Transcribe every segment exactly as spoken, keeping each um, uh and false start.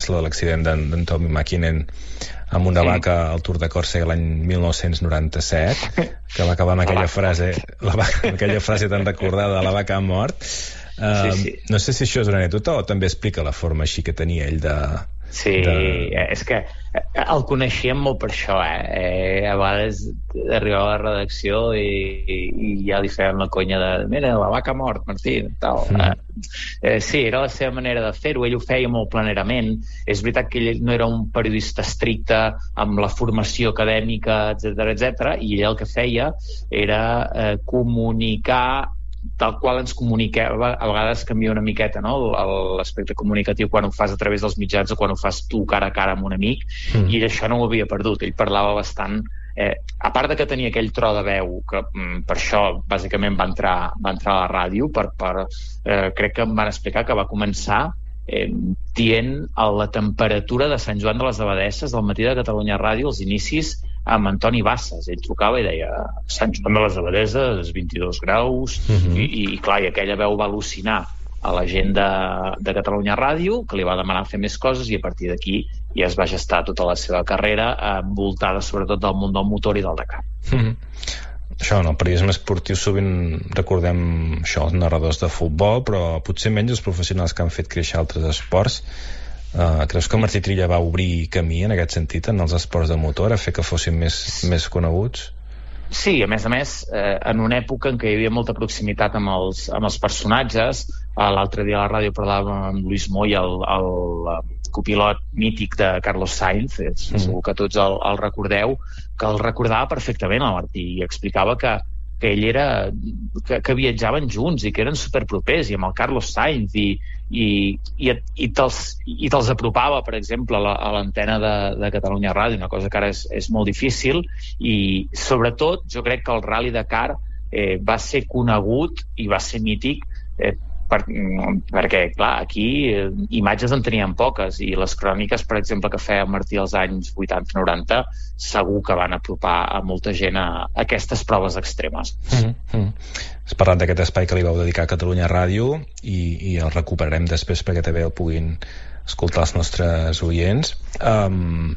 la de l'accident d'en Tommy Mäkinen amb una sí. vaca al Tour de Còrsega l'any mil nou-cents noranta-set, que va acabar amb aquella frase, la vaca, amb aquella frase tan recordada, la vaca ha mort. Uh, sí, sí. No sé si això és una anècdota o també explica la forma així que tenia ell de... Sí, de... és que el coneixíem molt per això, eh? eh a vegades arribava a la redacció i, i, i ja li feien la conya de mira, la vaca ha mort, Martí, tal. Mm. Eh, sí, era la seva manera de fer-ho, ell ho feia molt planerament. És veritat que ell no era un periodista estricte amb la formació acadèmica, etcètera, etcètera, i ell el que feia era eh, comunicar tal qual ens comuniquem. A vegades canvia una miqueta, no?, l'aspecte comunicatiu quan ho fas a través dels mitjans o quan ho fas tu cara a cara amb un amic, mm. i això no ho havia perdut. Ell parlava bastant, eh, a part de que tenia aquell tro de veu que mm, per això bàsicament va entrar, va entrar a la ràdio, per, per, eh, crec que em van explicar que va començar eh, dient a la temperatura de Sant Joan de les Abadesses del matí de Catalunya Ràdio, als inicis, amb Antoni Bassas. Ell trucava i deia Sant Joan de les Abadesses, vint-i-dos graus, uh-huh. i, i clar, i aquella veu va al·lucinar a la gent de, de Catalunya Ràdio, que li va demanar fer més coses, i a partir d'aquí ja es va gestar tota la seva carrera, envoltada sobretot del món del motor i del Dakar. Uh-huh. Això, en el periodisme esportiu sovint recordem això, els narradors de futbol, però potser menys els professionals que han fet créixer altres esports. Uh, creus que Martí Trilla va obrir camí en aquest sentit en els esports de motor, a fer que fossin més, més coneguts? Sí, a més a més, eh, en una època en què hi havia molta proximitat amb els, amb els personatges. eh, l'altre dia a la ràdio parlàvem amb Luis Moy, el, el, el copilot mític de Carlos Sainz, mm. segur que tots el, el recordeu, que el recordava perfectament el Martí, i explicava que que ell era, que, que viatjaven junts i que eren superpropers, i amb el Carlos Sainz, i, i, i, i te'ls i te'ls apropava, per exemple, a l'antena de, de Catalunya Ràdio, una cosa que ara és, és molt difícil. I sobretot jo crec que el Rally Dakar eh, va ser conegut i va ser mític eh, per, perquè, clar, aquí eh, imatges en tenien poques, i les cròniques, per exemple, que feia Martí als anys vuitanta noranta, segur que van apropar a molta gent a, a aquestes proves extremes. Mm-hmm. Has parlat d'aquest espai que li vau dedicar a Catalunya Ràdio, i, i el recuperarem després perquè també el puguin escoltar els nostres oients. Um,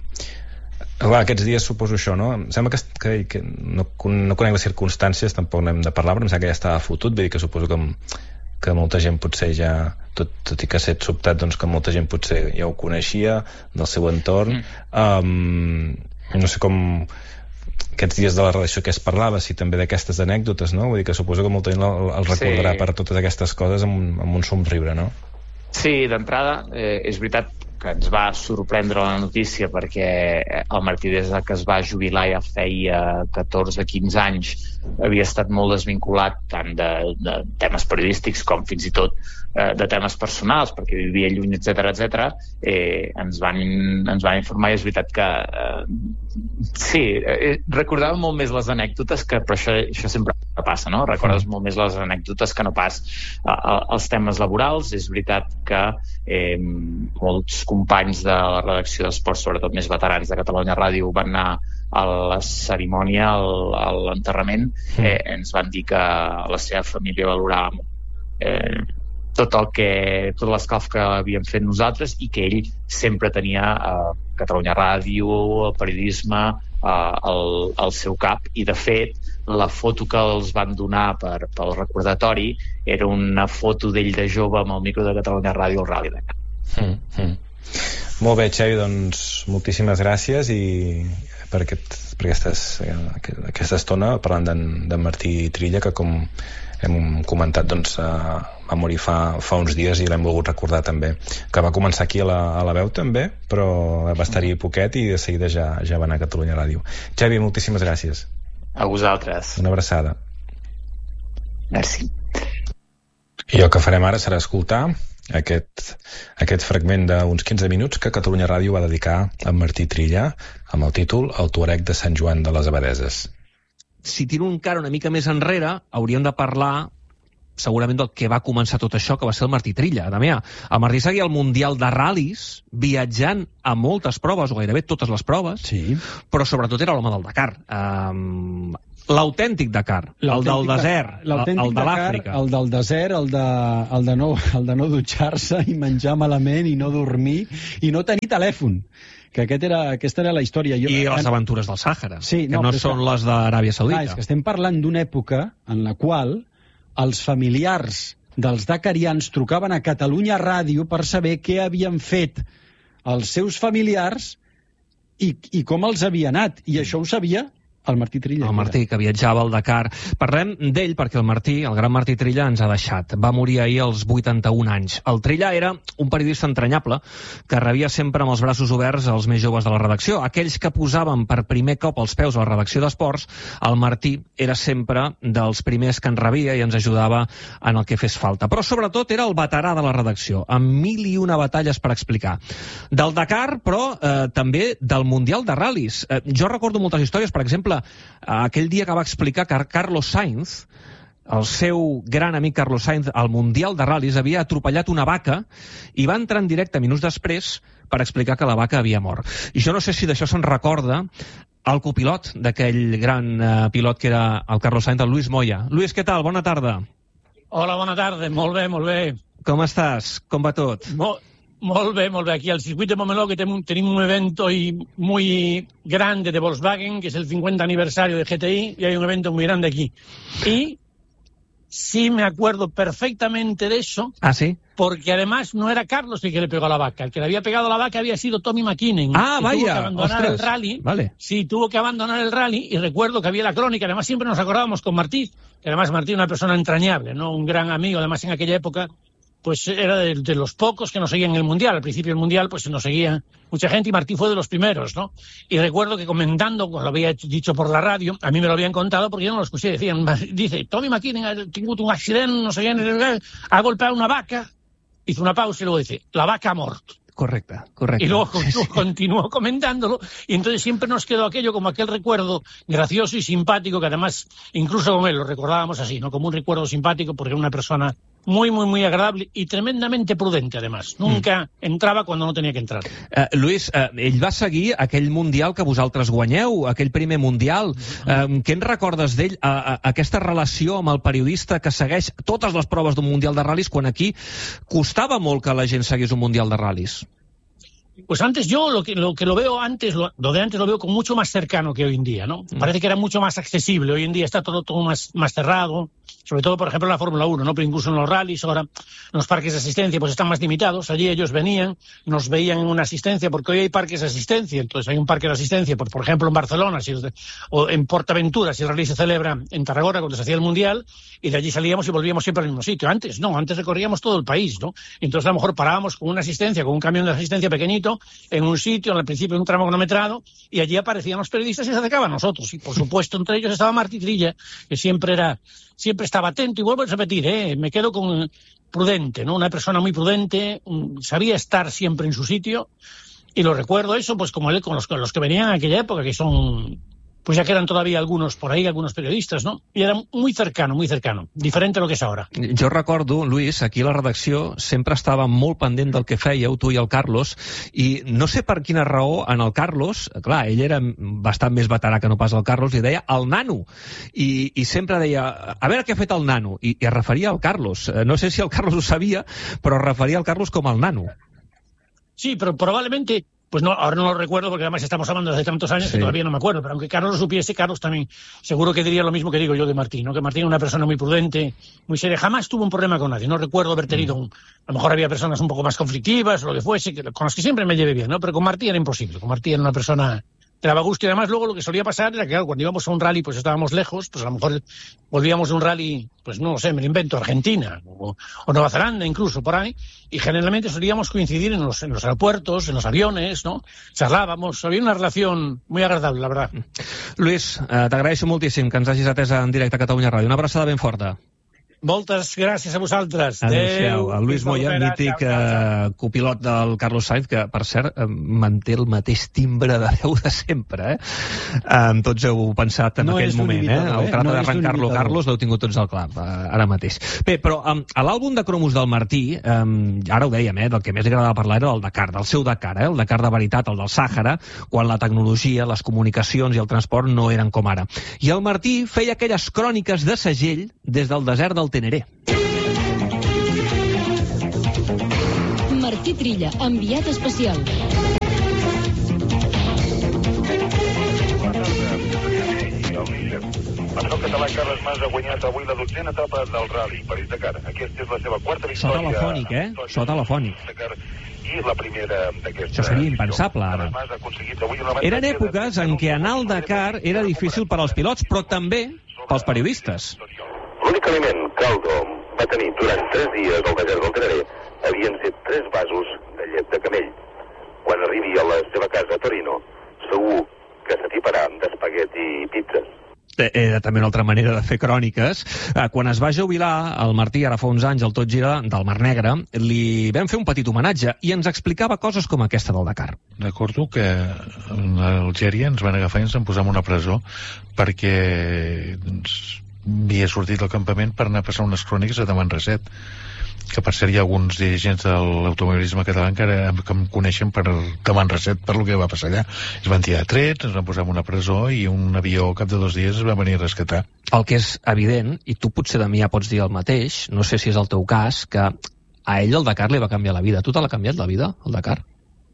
clar, aquests dies suposo això, no? Em sembla que, que, que no, no conec les circumstàncies, tampoc n'hem de parlar, però em sembla que ja estava fotut, vull dir que suposo que que molta gent potser ja, tot, tot i que ha set sobtat, doncs que molta gent potser ja ho coneixia del seu entorn. Mm. Um, no sé com aquests dies de la redacció que es parlava, si també d'aquestes anècdotes, no? Vull dir que suposo que molta gent el, el recordarà sí. per totes aquestes coses amb, amb un somriure, no? Sí, d'entrada, eh, és veritat que ens va sorprendre la notícia, perquè el Martí, des que es va jubilar ja feia catorze quinze anys, havia estat molt desvinculat tant de, de temes periodístics com fins i tot eh, de temes personals, perquè vivia lluny, etcètera, etcètera. Eh, ens, van, ens van informar, i és veritat que eh, sí, eh, recordàvem molt més les anècdotes, que però això, això sempre passa, no? Recordes molt més les anècdotes que no pas eh, els temes laborals. És veritat que eh, molts companys de la redacció d'esports, sobretot més veterans de Catalunya Ràdio, van anar a la cerimònia, a l'enterrament, eh, ens van dir que la seva família valorava eh, tot el que, tot l'escalf que havíem fet nosaltres, i que ell sempre tenia eh, Catalunya Ràdio, el periodisme eh, al, al seu cap. I de fet la foto que els van donar per, pel recordatori era una foto d'ell de jove amb el micro de Catalunya Ràdio al Rally Dakar. Mm, mm. Molt bé, Xavi, doncs moltíssimes gràcies i per, aquest, per aquestes, aquesta estona parlant d'en, d'en Martí Trilla, que com hem comentat doncs, uh, va morir fa, fa uns dies, i l'hem volgut recordar també, que va començar aquí a la, a la veu també, però va estar-hi poquet i de seguida ja, ja va anar a Catalunya Ràdio. Xavi, moltíssimes gràcies. A vosaltres. Una abraçada. Merci. I el que farem ara serà escoltar aquest, aquest fragment d'uns quinze minuts que Catalunya Ràdio va dedicar a Martí Trilla amb el títol El Tuareg de Sant Joan de les Abadeses. Si tiro encara una mica més enrere, hauríem de parlar segurament del que va començar tot això, que va ser el Martí Trilla. Damià, el Martí seguia el Mundial de Ral·lis, viatjant a moltes proves, o gairebé totes les proves, sí. Però sobretot era l'home del Dakar. Um, L'autèntic Dakar, el del desert, el de l'Àfrica. El del desert, el de, el de no, el de no dutxar-se i menjar malament i no dormir i no tenir telèfon. Que aquest era, aquesta era la història. Jo, I les aventures del Sàhara, sí, que no, no són que, les d'Aràbia Saudita. Ah, és que estem parlant d'una època en la qual els familiars dels dakarians trucaven a Catalunya Ràdio per saber què havien fet els seus familiars i, i com els havia anat. I això ho sabia el Martí Trilla. El Martí, que viatjava al Dakar. Parlem d'ell perquè el Martí, el gran Martí Trilla, ens ha deixat. Va morir ahir als vuitanta-un anys. El Trilla era un periodista entranyable que rebia sempre amb els braços oberts els més joves de la redacció. Aquells que posaven per primer cop els peus a la redacció d'esports, el Martí era sempre dels primers que ens rebia i ens ajudava en el que fes falta. Però sobretot era el veterà de la redacció, amb mil i una batalles per explicar. Del Dakar, però eh, també del Mundial de Ral·lis. Eh, jo recordo moltes històries, per exemple, aquell dia que va explicar que Carlos Sainz, el seu gran amic Carlos Sainz, al Mundial de Ral·lis, havia atropellat una vaca i va entrar en directe minuts després per explicar que la vaca havia mort. I jo no sé si d'això se'n recorda el copilot d'aquell gran eh, pilot que era el Carlos Sainz, el Luis Moya. Luis, què tal? Bona tarda. Hola, bona tarda. Molt bé, molt bé. Com estàs? Com va tot? Molt... Molt bé, molt bé. Aquí al circuit de Montmeló que tenim, tenim un evento muy grande de Volkswagen, que es el cincuenta aniversario de G T I, y hay un evento muy grande aquí. Y sí me acuerdo perfectamente de eso. ¿Ah, sí? Porque además no era Carlos el que le pegó a la vaca. El que le había pegado a la vaca había sido Tommy McKinnon. Ah, que vaya. Tuvo que abandonar Ostras. el rally. Vale. Sí, tuvo que abandonar el rally y recuerdo que había la crónica. Además siempre nos acordábamos con Martí, que además Martí una persona entrañable, ¿no? Un gran amigo. Además en aquella época pues era de, de los pocos que nos seguían en el Mundial. Al principio del Mundial pues nos seguía mucha gente y Martí fue de los primeros, ¿no? Y recuerdo que comentando, cuando lo había dicho por la radio, a mí me lo habían contado porque yo no lo escuché, decían, dice, Tommy McKinnon ha tenido un accidente, no sé qué, ha golpeado una vaca, hizo una pausa y luego dice, la vaca ha muerto. Correcte, correcte. Y luego continuó, continuó comentándolo y entonces siempre nos quedó aquello como aquel recuerdo gracioso y simpático que además incluso con él lo recordábamos así, ¿no? Como un recuerdo simpático porque era una persona muy, muy, muy agradable y tremendamente prudente además. Nunca mm. entrava quan no tenia que entrar. Uh, Lluís, uh, ell va seguir aquell Mundial que vosaltres guanyeu, aquell primer Mundial. Uh, què en recordes d'ell? Uh, uh, aquesta relació amb el periodista que segueix totes les proves d'un Mundial de Ral·lis quan aquí costava molt que la gent seguís un Mundial de Ral·lis. Pues antes yo lo que lo que lo veo antes, lo, lo de antes lo veo como mucho más cercano que hoy en día, ¿no? Mm. Parece que era mucho más accesible. Hoy en día está todo, todo más, más cerrado, sobre todo, por ejemplo, en la Fórmula uno, ¿no? Pero incluso en los rallies, ahora los parques de asistencia pues están más limitados. Allí ellos venían, nos veían en una asistencia, porque hoy hay parques de asistencia. Entonces hay un parque de asistencia, pues, por ejemplo, en Barcelona, si, o en Portaventura, si el rally se celebra en Tarragona, cuando se hacía el Mundial, y de allí salíamos y volvíamos siempre al mismo sitio. Antes no, antes recorríamos todo el país, ¿no? Entonces a lo mejor parábamos con una asistencia, con un camión de asistencia pequeñito, en un sitio, al principio en un tramo cronometrado, y allí aparecían los periodistas y se acercaban a nosotros. Y por supuesto, entre ellos estaba Martí Trilla, que siempre era, siempre estaba atento, y vuelvo a repetir, ¿eh? Me quedo con prudente, ¿no? Una persona muy prudente, sabía estar siempre en su sitio, y lo recuerdo eso, pues como él, con los, con los que venían en aquella época, que son, pues ya quedan todavía algunos por ahí, algunos periodistas, ¿no? I era muy cercano, muy cercano, diferente a lo que és ara. Jo recordo, Lluís, aquí a la redacció sempre estava molt pendent del que fèieu, tu i el Carlos, i no sé per quina raó en el Carlos, clar, ell era bastant més veterà que no pas el Carlos, i deia el nano, i, i sempre deia, a veure què ha fet el nano, i, i es referia al Carlos. No sé si el Carlos ho sabia, però es referia al Carlos com el nano. Sí, pero probablemente... Pues no, ahora no lo recuerdo porque además estamos hablando de hace tantos años sí. que todavía no me acuerdo, pero aunque Carlos lo supiese, Carlos también seguro que diría lo mismo que digo yo de Martín, ¿no? Que Martín es una persona muy prudente, muy seria, jamás tuvo un problema con nadie, no recuerdo haber tenido un... A lo mejor había personas un poco más conflictivas o lo que fuese, que, con las que siempre me llevé bien, ¿no? Pero con Martín era imposible, con Martín era una persona... Te daba gusto y además luego lo que solía pasar era que claro, cuando íbamos a un rally pues estábamos lejos, pues a lo mejor volvíamos de un rally, pues no lo sé, me lo invento, Argentina o, o Nueva Zelanda incluso por ahí, y generalmente solíamos coincidir en los, en los aeropuertos, en los aviones, ¿no? Charlábamos, había una relación muy agradable, la verdad. Lluís, eh, t'agraeixo moltíssim que ens hagis atès en directe a Catalunya Ràdio. Una abraçada ben forta. Moltes gràcies a vosaltres. Adéu-siau. El Lluís Moya, mític Ciao, ciao, ciao. eh, copilot del Carlos Sainz, que, per cert, eh, manté el mateix timbre de veu de sempre, eh? Eh, tots heu pensat en No aquell és moment, eh? l'imitador, El eh? tracte No és d'arrencar-lo, l'imitador. Carlos, l'heu tingut tots al clar, eh, ara mateix. Bé, però eh, a l'àlbum de cromos del Martí, eh, ara ho dèiem, eh? Del que més li agradava parlar era del Dakar, del seu Dakar, eh? El Dakar de veritat, el del Sàhara, quan la tecnologia, les comunicacions i el transport no eren com ara. I el Martí feia aquelles cròniques de segell des del desert del Teneré. Martí Trilla, enviat especial. El català Carles Mas ha guanyat avui la dotzena etapa del Rally París-Dakar. Aquesta és la seva quarta So victòria. telefònic, eh? So telefònic. I la primera d'aquesta... Això seria impensable, ara. Carles Mas ha aconseguit avui una Eren èpoques en què anar al Dakar era difícil per als pilots, però també pels periodistes. L'únic aliment que Aldo va tenir durant tres dies al desert del Teneré havien set tres vasos de llet de camell. Quan arribi a la seva casa a Torino, segur que s'atiparà d'espagueti i pizzas. Era també una altra manera de fer cròniques. Eh, Quan es va jubilar, el Martí, ara fa uns anys, al Tot Gira del Mar Negre, li vam fer un petit homenatge i ens explicava coses com aquesta del Dakar. Recordo que a Algèria ens van agafar i ens van posar en una presó perquè doncs, havia sortit del campament per anar a passar unes cròniques a Tamanrasset, que per cert hi ha alguns dirigents de l'automobilisme català encara que em coneixen per Tamanrasset per el que va passar allà. Es van tirar trets, ens van posar en una presó i un avió al cap de dos dies es va venir a rescatar. El que és evident, i tu potser de mi ja pots dir el mateix, no sé si és el teu cas, que a ell el Dakar li va canviar la vida. A tu te l'ha canviat la vida, el Dakar?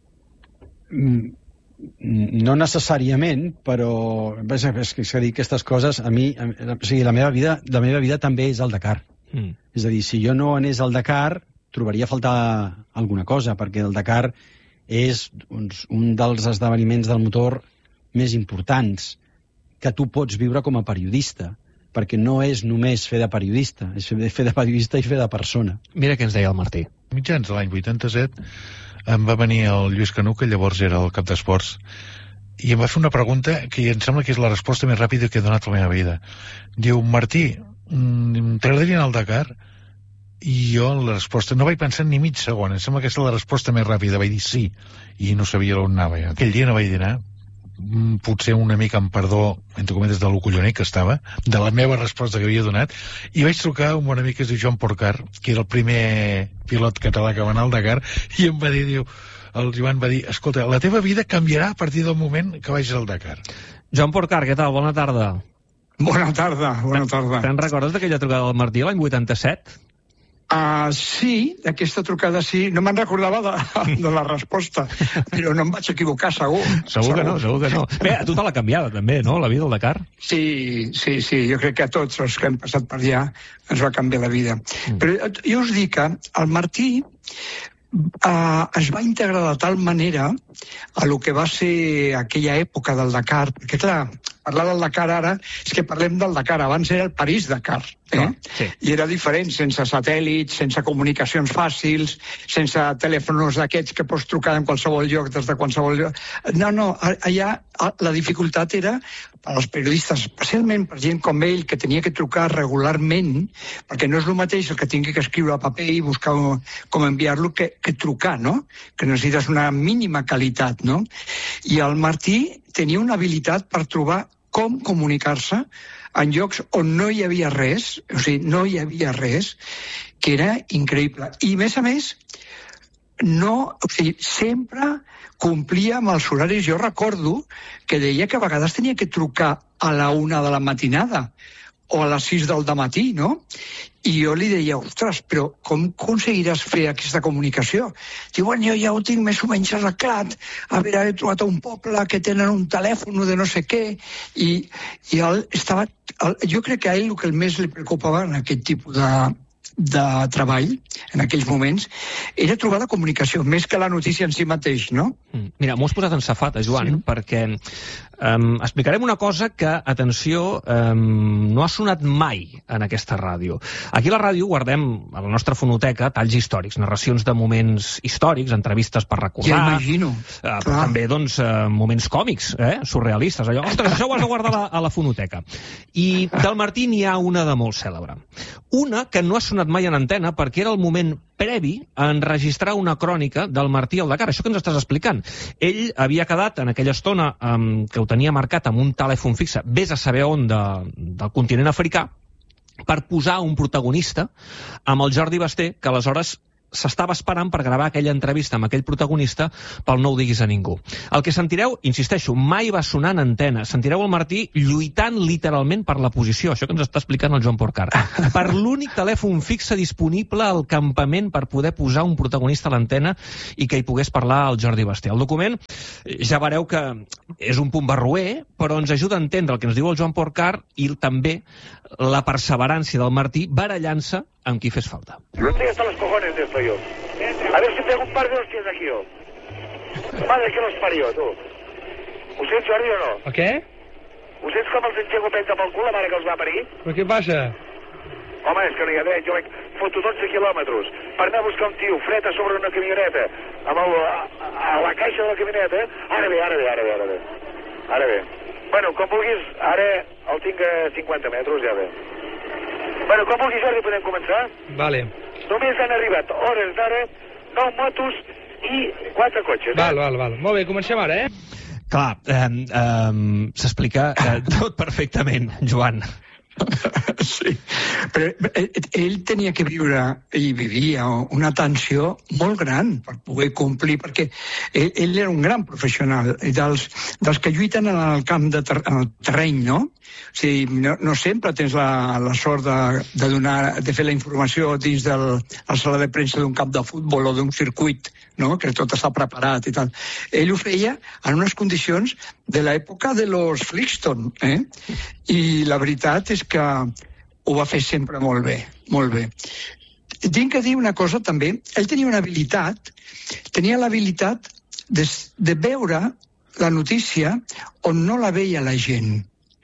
Mm, no necessàriament, però és, és, és que dir aquestes coses a mi, a, o sigui, la meva vida, la meva vida també és el Dakar. Mm. És a dir, si jo no anés al Dakar, trobaria a faltar alguna cosa, perquè el Dakar és doncs, un dels esdeveniments del motor més importants que tu pots viure com a periodista, perquè no és només fer de periodista, és fer de periodista i fer de persona. Mira què ens deia el Martí. Mitjans de l'any vuitanta-set em va venir el Lluís Canú, que llavors era el cap d'esports, i em va fer una pregunta que em sembla que és la resposta més ràpida que he donat a la meva vida. Diu, Martí, t'agradaria anar al Dakar? I jo la resposta, no vaig pensar ni mig segon, em sembla que és la resposta més ràpida, vaig dir sí, i no sabia on anava. Aquell dia no vaig dir anar, potser una mica amb perdó, entre cometes, de lo colloner que estava, de la meva resposta que havia donat, i vaig trucar a un bon amic que es diu Joan Porcar, que era el primer pilot català que va anar al Dakar, i em va dir, diu, el Joan va dir, escolta, la teva vida canviarà a partir del moment que vagis al Dakar. Joan Porcar, què tal? Bona tarda. Bona tarda, bona tarda. Te'n recordes d'aquella trucada del Martí l'any vuitanta-set? Uh, sí, aquesta trucada sí. No me'n recordava de, de la resposta, però no em vaig equivocar, segur. Segur, segur que no, segur que no. Bé, a tu te l'ha canviada també, no?, la vida del Dakar. Sí, sí, sí. Jo crec que a tots els que hem passat per allà ens va canviar la vida. Mm. Però jo us dic que el Martí uh, es va integrar de tal manera a lo que va ser aquella època del Dakar, perquè clar, parlar del Dakar ara és que parlem del Dakar, abans era el París-Dakar, eh? Ah, sí. I era diferent, sense satèl·lits, sense comunicacions fàcils, sense telèfons d'aquests que pots trucar en qualsevol lloc, des de qualsevol lloc. No, no, allà la dificultat era per als periodistes, especialment per gent com ell, que tenia que trucar regularment, perquè no és el mateix el que tingui que escriure a paper i buscar com enviar-lo que, que trucar, no? Que necessites una mínima qualitat, no? I el Martí tenia una habilitat per trobar com comunicar-se en llocs on no hi havia res, o sigui, no hi havia res, que era increïble. I, a més a més, no, o sigui, sempre complia amb els horaris. Jo recordo que deia que a vegades tenia que trucar a la una de la matinada o a les sis del dematí, no? I jo li deia, ostres, però com aconseguiràs fer aquesta comunicació? Diu, bueno, jo ja ho tinc més o menys arreglat, a veure, he trobat un poble que tenen un telèfon de no sé què, i, i ell estava, el, jo crec que a ell el que més li preocupava en aquest tipus de, de treball, en aquells moments, era trobar la comunicació, més que la notícia en si mateix, no? Mira, m'ho has posat en safata, Joan, sí. perquè um, explicarem una cosa que, atenció, um, no ha sonat mai en aquesta ràdio. Aquí a la ràdio guardem a la nostra fonoteca talls històrics, narracions de moments històrics, entrevistes per recordar. Ja imagino. Uh, però també, doncs, uh, moments còmics, eh? surrealistes. Allò, ostres, això ho has de guardar a la, a la fonoteca. I del Martí n'hi ha una de molt cèlebre. Una que no ha sonat mai en antena perquè era el moment previ a enregistrar una crònica del Martí al Dakar. Això que ens estàs explicant. Ell havia quedat en aquella estona um, que ho tenia marcat amb un telèfon fixe, vés a saber on, de, del continent africà, per posar un protagonista amb el Jordi Basté, que aleshores s'estava esperant per gravar aquella entrevista amb aquell protagonista pel No ho diguis a ningú. El que sentireu, insisteixo, mai va sonar en antena. Sentireu el Martí lluitant literalment per la posició, això que ens està explicant el Joan Porcar, per l'únic telèfon fixe disponible al campament per poder posar un protagonista a l'antena i que hi pogués parlar el Jordi Basté. El document, ja veureu que és un punt barroer, però ens ajuda a entendre el que ens diu el Joan Porcar i també la perseverància del Martí barallant-se amb qui fes falta. No estoy hasta los cojones de esto yo. A ver si pego un par de hostias aquí yo. Madre que los parió, tu. Ho sents, Jordi, o no? El què? Ho sents com els engego penta pel cul la mare que els va parir? Però què passa? Home, és que no hi ha dret. Jo vaig foto dotze quilòmetres per anar a buscar un tio fred a sobre una camioneta amb el, a, a la caixa de la camioneta. Ara bé, ara bé, ara bé, ara bé. Ara bé. Bueno, com vulguis, ara el tinc a cinquanta metres, ja bé. Bueno, com vulguis, Jordi, podem començar? Vale. Només han arribat hores d'ara, nou motos i quatre cotxes. Eh? Val, val, val. Molt bé, comencem ara, eh? Clar, eh, eh, s'explica eh, tot perfectament, Joan. Sí, però ell tenia que viure, i vivia una tensió molt gran per poder complir, perquè ell, ell era un gran professional, dels, dels que lluiten en el camp de ter, en el terreny, no? O sigui, no, no sempre tens la, la sort de, de, donar, de fer la informació dins de la sala de premsa d'un camp de futbol o d'un circuit, no? Que tot està preparat i tal. Ell ho feia en unes condicions de l'època de los Flintstone, eh? I la veritat és que ho va fer sempre molt bé, molt bé. Tinc que dir una cosa també, ell tenia una habilitat, tenia l'habilitat de, de veure la notícia on no la veia la gent.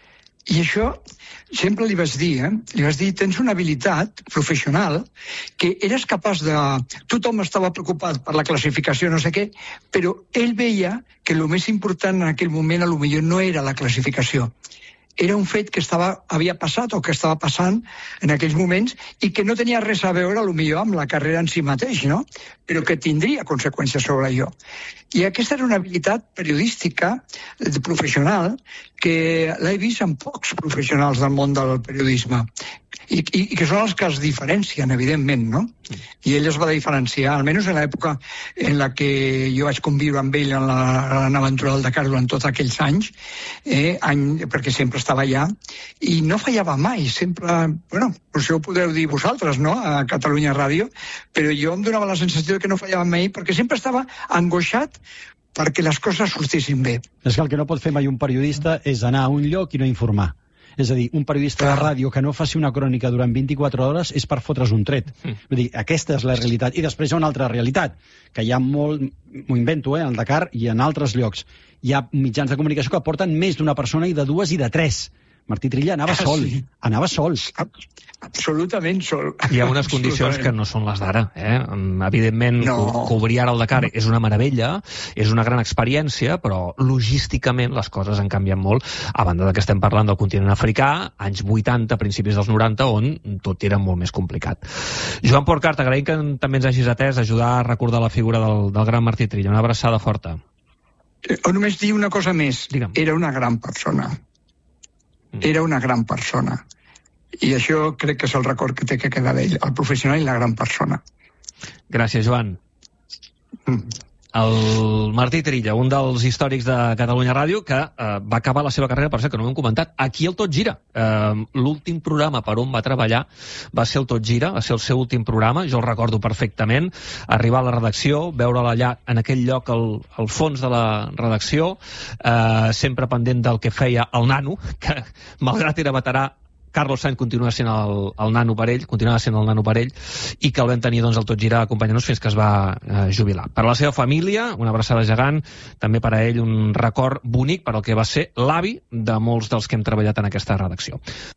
I això sempre li vas dir, eh? Li vas dir, tens una habilitat professional que eres capaç de... Tothom estava preocupat per la classificació, no sé què, però ell veia que el més important en aquell moment a lo millor no era la classificació. Era un fet que estava, havia passat o que estava passant en aquells moments i que no tenia res a veure, a lo millor, amb la carrera en si mateix, no? Però que tindria conseqüències sobre allò. I aquesta era una habilitat periodística, professional, que l'he vist en pocs professionals del món del periodisme. I, i, i que són els que es diferencien, evidentment, no? I ell es va diferenciar, almenys en l'època en la que jo vaig conviure amb ell en la gran aventura del Dakar durant tots aquells anys, eh, any, perquè sempre estava allà, i no fallava mai, sempre, bueno, això ho podeu dir vosaltres, no?, a Catalunya Ràdio, però jo em donava la sensació que no fallava mai, perquè sempre estava angoixat perquè les coses sortissin bé. És que el que no pot fer mai un periodista és anar a un lloc i no informar. És a dir, un periodista de ràdio que no faci una crònica durant vint-i-quatre hores és per fotre's un tret. Mm. Vull dir, aquesta és la realitat. I després hi ha una altra realitat, que hi ha molt, m'ho invento, eh, al Dakar i en altres llocs. Hi ha mitjans de comunicació que porten més d'una persona i de dues i de tres. Martí Trilla anava sol, sí. anava sol. Absolutament sol. Hi ha unes condicions que no són les d'ara. Eh? Evidentment, no. co cobrir ara el Dakar no. és una meravella, és una gran experiència, però logísticament les coses han canviat molt, a banda de que estem parlant del continent africà, anys vuitanta, principis dels noranta, on tot era molt més complicat. Joan Porcar, t'agraïm que també ens hagis atès a ajudar a recordar la figura del, del gran Martí Trilla. Una abraçada forta. O només dir una cosa més. Digue'm. Era una gran persona. Era una gran persona. I això crec que és el record que té que quedar d'ell, el professional i la gran persona. Gràcies, Joan. Mm. El Martí Trilla, un dels històrics de Catalunya Ràdio, que eh, va acabar la seva carrera, per cert, que no ho hem comentat, aquí el Tot Gira. Eh, L'últim programa per on va treballar va ser el Tot Gira, va ser el seu últim programa, jo el recordo perfectament, arribar a la redacció, veure-la allà, en aquell lloc, al, al fons de la redacció, eh, sempre pendent del que feia el nano, que, malgrat era veterà, Carlos Sainz continua sent el, el nano per ell, continuava sent el nano per ell, i que el vam tenir doncs, al Tot Gira acompanyant-nos fins que es va eh, jubilar. Per a la seva família, una abraçada gegant, també per a ell un record bonic per al que va ser l'avi de molts dels que hem treballat en aquesta redacció.